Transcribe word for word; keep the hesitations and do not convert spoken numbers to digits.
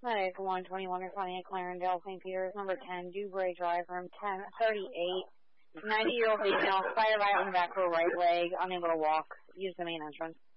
Medic one twenty-one responding at Clarendale, Saint Peter's, number ten, Dewberry Drive, room ten thirty-eight. ninety-year-old female, fire by on the back of her right leg, unable to walk. Use the main entrance.